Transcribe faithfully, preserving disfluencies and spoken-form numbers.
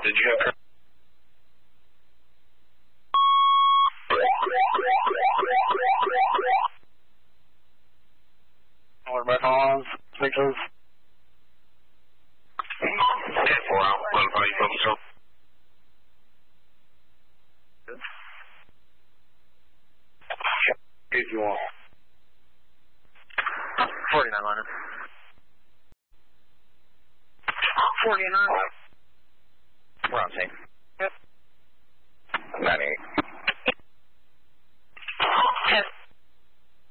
Did you have... What about on sixes? four out, notify you folks. If you want. forty-nine liner. forty-nine. We're on scene. Yep. ninety-eight.